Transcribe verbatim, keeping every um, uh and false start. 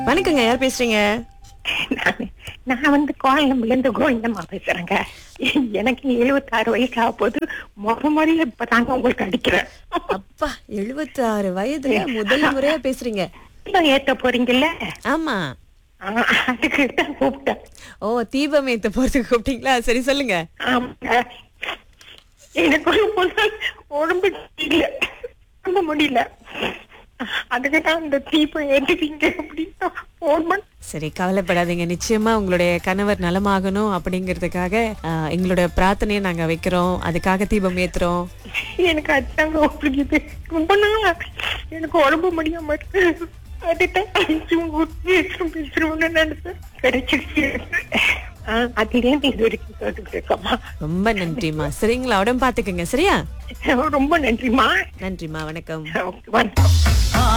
வணக்கங்க, யார் பேசுறீங்க? நானு- நான் வந்து கோயம்புல இருந்து கோவிந்தம்மா பேசுறேங்க. எனக்கு எழுபத்தி ஆறு வயசு ஆக போது முத முறையில இப்பதாங்க உங்களுக்கு அடிக்கிறேன். அப்பா, எழுபத்தி ஆறு வயதுல முதல் முறையா பேசுறீங்க. தீபம் ஏத்த போறீங்கல்ல, ஆமா. ஆ, அதுக்கு தான் கூப்பிட்டேன். ஓ, தீபம் ஏத்த போறதுக்கு கூப்பிட்டீங்களா? சரி, சொல்லுங்க. ஆமாங்க. எனக்கு ஒரு பொண்ணு உடம்பு முடியல, உடம்பு முடியல. அதுக்கு தான் இந்த தீபம் ஏத்துவீங்க அப்படின்னு போன் பண்ண. சரி, கவலைப்படாதீங்க. நிச்சயமா உங்களுடைய கணவர் நலமாகணும் அப்படிங்கறதுக்காக ஆஹ், எங்களுடைய பிரார்த்தனையை நாங்க வைக்கிறோம். அதுக்காக தீபம் ஏத்துறோம். எனக்கு அதுதாங்க பிடிக்குது. ரொம்ப நாளா எனக்கு உடம்பு முடியாம இருக்கு. அதுதான் பேசுறோம் பேசுறோம்னு நினைச்சேன். கிடைச்சிருச்சு. ஆஹ் அதுலேருந்து இது வரைக்கும் கேட்டுக்கிட்டு இருக்கம்மா. ரொம்ப நன்றிம்மா. சரிங்களா, உடம்பு பாத்துக்குங்க. சரியா? ரொம்ப நன்றிம்மா. நன்றிம்மா, வணக்கம். வணக்கம்.